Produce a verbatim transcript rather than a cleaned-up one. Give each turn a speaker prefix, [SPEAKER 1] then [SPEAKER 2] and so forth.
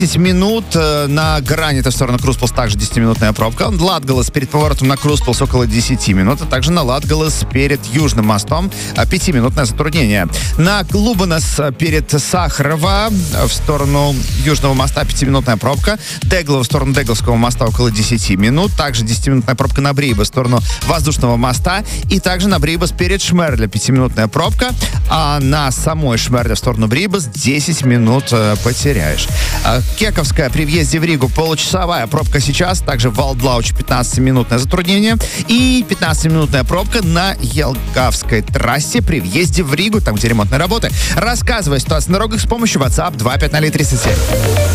[SPEAKER 1] десять минут на Граните в сторону Круспилс, также десятиминутная пробка. Латгалас перед поворотом на Круспилс около десять минут, а также на Латгалас перед Южным мостом пятиминутное затруднение. На Лубанас перед Сахарова в сторону Южного моста пятиминутная пробка. Деглова в сторону Дегловского моста около десять минут. Также десятиминутная пробка на Брибас в сторону Воздушного моста. И также на Брибас перед Шмерля пятиминутная пробка. А на самой Шмерле в сторону Брибас десять минут э, потеряешь. А, Кековская при въезде в Ригу получасовая пробка сейчас. Также в Валдлауч пятнадцатиминутное затруднение. И пятнадцатиминутная пробка на Елгавской трассе при въезде в Ригу, там где ремонтные работы. Рассказывай ситуацию на дорогах с помощью WhatsApp два пять ноль тридцать семь.